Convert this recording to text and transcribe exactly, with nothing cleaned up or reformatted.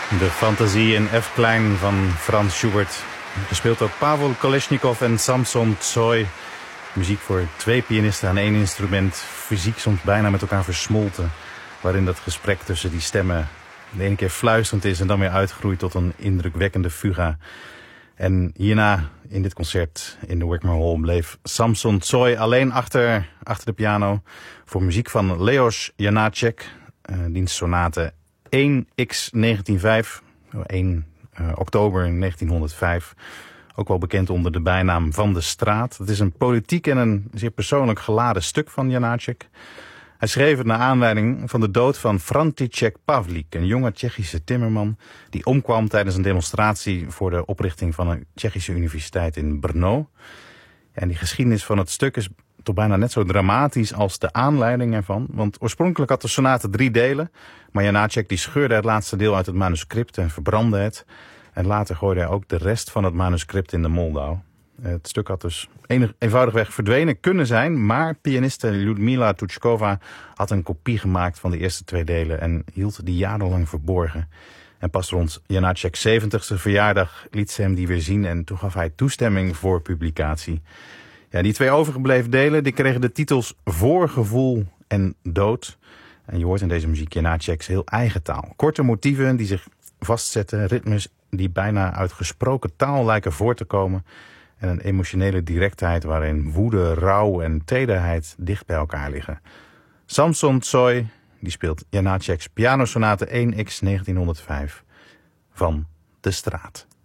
De Fantasie in F klein van Frans Schubert. Gespeeld door Pawel Kolesnikov en Samson Tsoy. Muziek voor twee pianisten aan één instrument. Fysiek soms bijna met elkaar versmolten. Waarin dat gesprek tussen die stemmen de ene keer fluisterend is en dan weer uitgroeit tot een indrukwekkende fuga. En hierna in dit concert in de Wigmore Hall bleef Samson Tsoy alleen achter, achter de piano voor muziek van Leos Janáček. Uh, diens sonate één x negentien vijf, één uh, oktober negentienhonderdvijf. Ook wel bekend onder de bijnaam Van de Straat. Het is een politiek en een zeer persoonlijk geladen stuk van Janáček. Hij schreef het naar aanleiding van de dood van František Pavlík, een jonge Tsjechische timmerman die omkwam tijdens een demonstratie voor de oprichting van een Tsjechische universiteit in Brno. En die geschiedenis van het stuk is toch bijna net zo dramatisch als de aanleiding ervan. Want oorspronkelijk had de sonate drie delen, maar Janáček die scheurde het laatste deel uit het manuscript en verbrandde het. En later gooide hij ook de rest van het manuscript in de Moldau. Het stuk had dus enig, eenvoudigweg verdwenen kunnen zijn, maar pianiste Ljudmila Tuchkova had een kopie gemaakt van de eerste twee delen en hield die jarenlang verborgen. En pas rond Janáček's zeventigste verjaardag liet ze hem die weer zien en toen gaf hij toestemming voor publicatie. Ja, die twee overgebleven delen die kregen de titels Voorgevoel en Dood. En je hoort in deze muziek Janáček's heel eigen taal. Korte motieven die zich vastzetten, ritmes die bijna uit gesproken taal lijken voor te komen. En een emotionele directheid waarin woede, rouw en tederheid dicht bij elkaar liggen. Samson Tsoy die speelt Janáček's pianosonate één x negentienhonderdvijf van de Straat.